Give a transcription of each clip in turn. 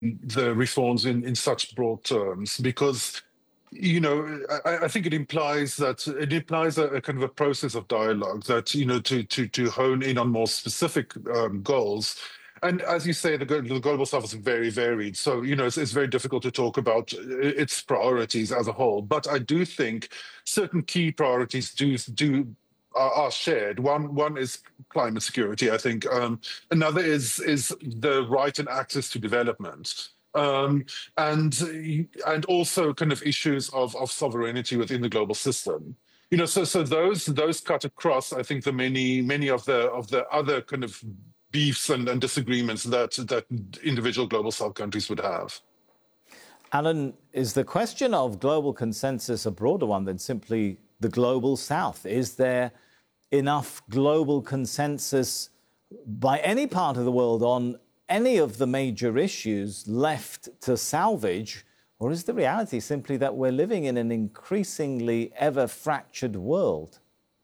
the reforms in such broad terms because I think it implies a kind of a process of dialogue that to hone in on more specific goals. And as you say, the global south is very varied, so it's very difficult to talk about its priorities as a whole. But I do think certain key priorities are shared. One is climate security, I think. Another is the right and access to development. And also kind of issues of sovereignty within the global system. So those cut across, I think, the many of the other kind of beefs and disagreements that individual global south countries would have. Alan, is the question of global consensus a broader one than simply the global south? Is there enough global consensus by any part of the world on any of the major issues left to salvage? Or is the reality simply that we're living in an increasingly ever-fractured world?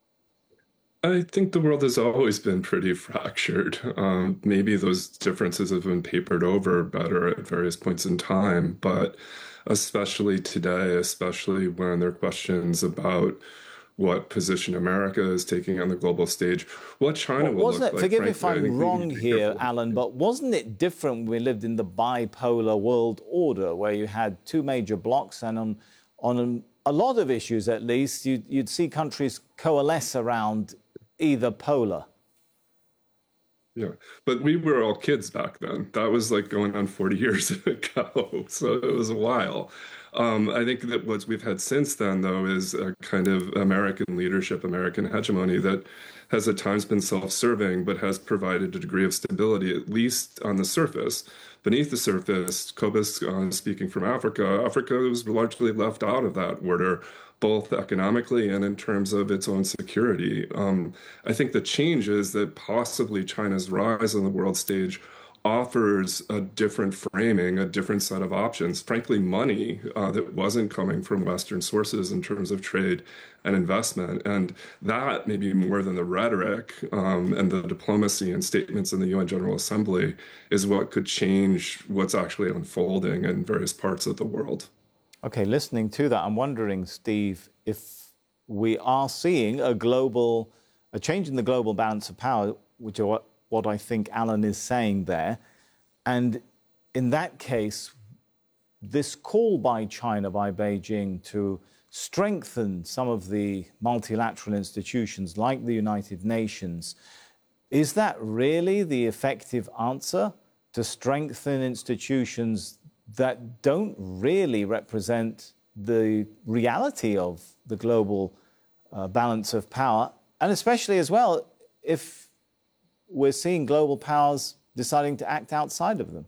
I think the world has always been pretty fractured. Maybe those differences have been papered over better at various points in time, but especially today, especially when there are questions about what position America is taking on the global stage, what China will look like. Forgive me if I'm wrong here, Alan, but wasn't it different when we lived in the bipolar world order, where you had two major blocs, and on a lot of issues, at least, you'd see countries coalesce around either polar? Yeah, but we were all kids back then. That was like going on 40 years ago, so it was a while. I think that what we've had since then, though, is a kind of American leadership, American hegemony that has at times been self-serving, but has provided a degree of stability, at least on the surface. Beneath the surface, Cobus, speaking from Africa, Africa was largely left out of that order, both economically and in terms of its own security. I think the change is that possibly China's rise on the world stage offers a different framing, a different set of options, frankly, money that wasn't coming from Western sources in terms of trade and investment. And that, maybe more than the rhetoric and the diplomacy and statements in the UN General Assembly, is what could change what's actually unfolding in various parts of the world. Okay, listening to that, I'm wondering, Steve, if we are seeing a change in the global balance of power, which are what I think Alan is saying there. And in that case, this call by China, by Beijing, to strengthen some of the multilateral institutions like the United Nations, is that really the effective answer to strengthen institutions that don't really represent the reality of the global balance of power? And especially as well, if we're seeing global powers deciding to act outside of them.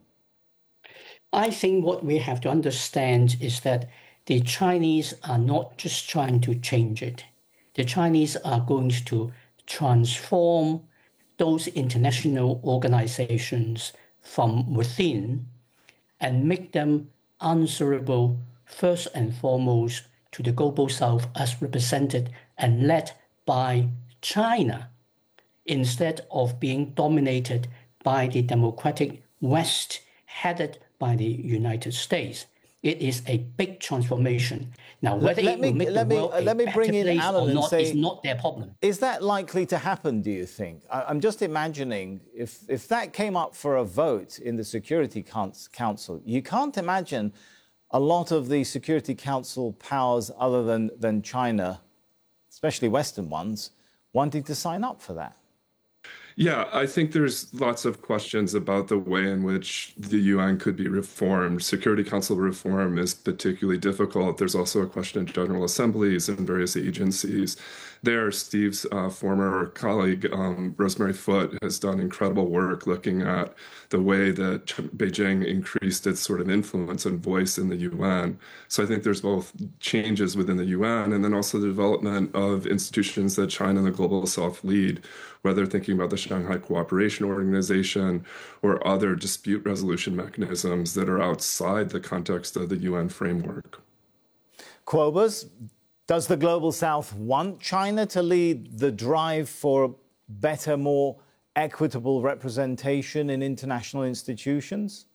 I think what we have to understand is that the Chinese are not just trying to change it. The Chinese are going to transform those international organizations from within and make them answerable, first and foremost, to the global south as represented and led by China, instead of being dominated by the democratic West, headed by the United States. It is a big transformation. Now, whether it will make the world a better place or not is not their problem. Is that likely to happen, do you think? I'm just imagining, if that came up for a vote in the Security Council, you can't imagine a lot of the Security Council powers other than China, especially Western ones, wanting to sign up for that. Yeah, I think there's lots of questions about the way in which the UN could be reformed. Security Council reform is particularly difficult. There's also a question in general assemblies and various agencies. There, Steve's former colleague, Rosemary Foote, has done incredible work looking at the way that Beijing increased its sort of influence and voice in the UN. So I think there's both changes within the UN and then also the development of institutions that China and the Global South lead, whether thinking about the Shanghai Cooperation Organization or other dispute resolution mechanisms that are outside the context of the UN framework. Cobus, does the Global South want China to lead the drive for better, more equitable representation in international institutions?